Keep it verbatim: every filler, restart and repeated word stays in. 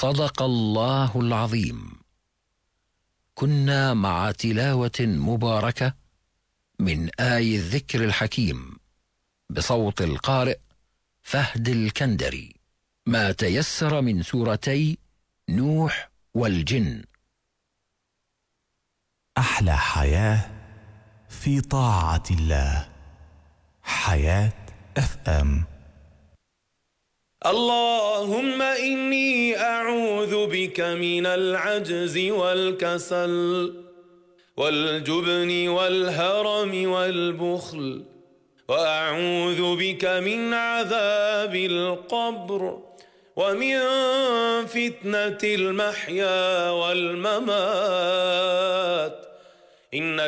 صدق الله العظيم. كنا مع تلاوة مباركة من آي الذكر الحكيم بصوت القارئ فهد الكندري، ما تيسر من سورتي نوح والجن. أحلى حياة في طاعة الله. حياة اف ام. اللهم إني أعوذ بك من العجز والكسل والجبن والهرم والبخل، وأعوذ بك من عذاب القبر ومن فتنة المحيا والممات. إن